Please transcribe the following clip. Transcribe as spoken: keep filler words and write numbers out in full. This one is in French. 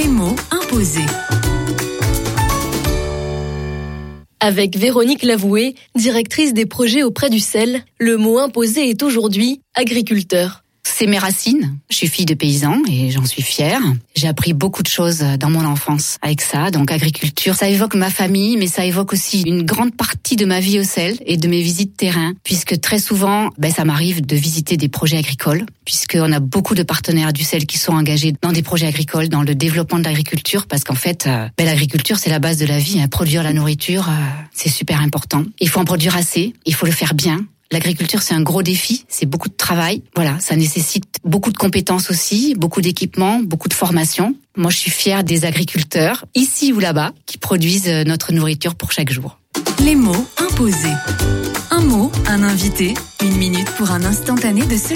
Les mots imposés. Avec Véronique Lavoué, directrice des projets auprès du C E L, le mot imposé est aujourd'hui agriculteur. C'est mes racines. Je suis fille de paysan et j'en suis fière. J'ai appris beaucoup de choses dans mon enfance avec ça. Donc agriculture, ça évoque ma famille, mais ça évoque aussi une grande partie de ma vie au C E L et de mes visites terrain, puisque très souvent, ben, ça m'arrive de visiter des projets agricoles, puisqu'on a beaucoup de partenaires du C E L qui sont engagés dans des projets agricoles, dans le développement de l'agriculture, parce qu'en fait, euh, ben, l'agriculture, c'est la base de la vie. Hein. Produire la nourriture, euh, c'est super important. Il faut en produire assez, il faut le faire bien. L'agriculture, c'est un gros défi, c'est beaucoup de travail. Voilà, ça nécessite beaucoup de compétences aussi, beaucoup d'équipements, beaucoup de formation. Moi, je suis fière des agriculteurs, ici ou là-bas, qui produisent notre nourriture pour chaque jour. Les mots imposés. Un mot, un invité, une minute pour un instantané de ce